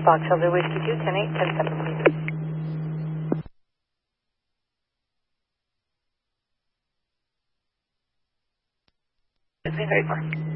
Fox Silver Whiskey 2, 10-8, 10-7, please. It's been very far.